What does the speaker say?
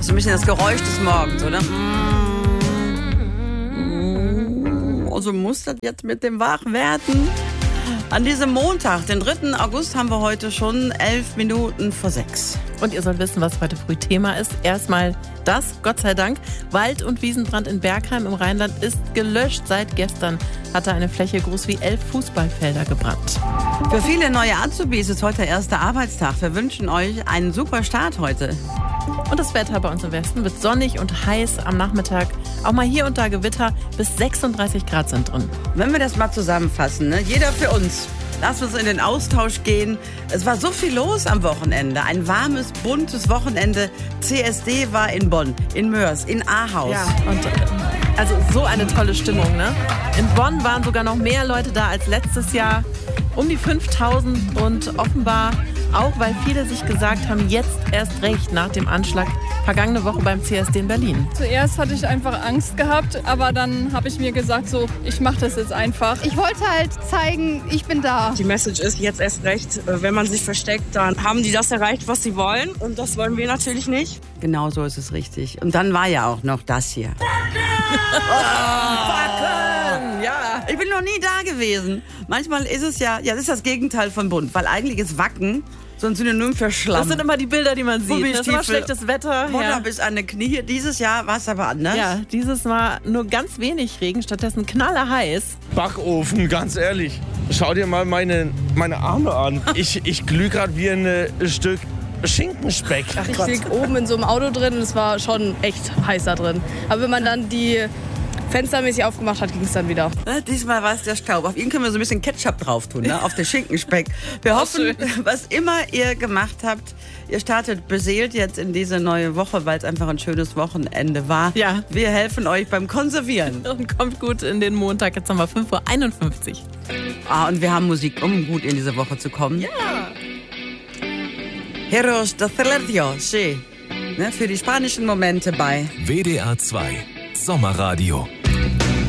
so ein bisschen das Geräusch des Morgens, oder? Also muss das jetzt mit dem Wachwerden? An diesem Montag, den 3. August, haben wir heute schon 11 Minuten vor 6. Und ihr sollt wissen, was heute früh Thema ist. Erstmal das, Gott sei Dank. Wald- und Wiesenbrand in Bergheim im Rheinland ist gelöscht. Seit gestern hatte eine Fläche groß wie 11 Fußballfelder gebrannt. Für viele neue Azubis ist heute der erste Arbeitstag. Wir wünschen euch einen super Start heute. Und das Wetter bei uns im Westen wird sonnig und heiß am Nachmittag. Auch mal hier und da Gewitter, bis 36 Grad sind drin. Wenn wir das mal zusammenfassen, ne? Jeder für uns. Lasst uns in den Austausch gehen. Es war so viel los am Wochenende. Ein warmes, buntes Wochenende. CSD war in Bonn, in Mörs, in Ahaus. Ja, und also so eine tolle Stimmung, ne? In Bonn waren sogar noch mehr Leute da als letztes Jahr. Um die 5000 und offenbar auch, weil viele sich gesagt haben, jetzt erst recht nach dem Anschlag vergangene Woche beim CSD in Berlin. Zuerst hatte ich einfach Angst gehabt, aber dann habe ich mir gesagt, so, ich mache das jetzt einfach. Ich wollte halt zeigen, ich bin da. Die Message ist jetzt erst recht, wenn man sich versteckt, dann haben die das erreicht, was sie wollen. Und das wollen wir natürlich nicht. Genau so ist es richtig. Und dann war ja auch noch das hier. Wacken! Ja. Ich bin noch nie da gewesen. Manchmal ist es ja, das ist das Gegenteil von bunt, weil eigentlich ist Wacken so ein Synonym für Schlamm. Das sind immer die Bilder, die man sieht. Das ist immer schlechtes Wetter. Modder bis an die Knie. Dieses Jahr war es aber anders. Ja, dieses Mal nur ganz wenig Regen, stattdessen knallerheiß. Backofen, ganz ehrlich. Schau dir mal meine Arme an. Ich glühe gerade wie ein Stück Schinkenspeck. Ich lieg oben in so einem Auto drin und es war schon echt heiß da drin. Aber wenn man dann die fenstermäßig aufgemacht hat, ging es dann wieder. Diesmal war es der Staub. Auf ihn können wir so ein bisschen Ketchup drauf tun, ne? Auf den Schinkenspeck. Wir hoffen, was immer ihr gemacht habt, ihr startet beseelt jetzt in diese neue Woche, weil es einfach ein schönes Wochenende war. Ja. Wir helfen euch beim Konservieren. Und kommt gut in den Montag. Jetzt haben wir 5:51 Uhr. Und wir haben Musik, um gut in diese Woche zu kommen. Ja. Heroes de Silencio, sí. Ne? Für die spanischen Momente bei WDR 2 Sommerradio.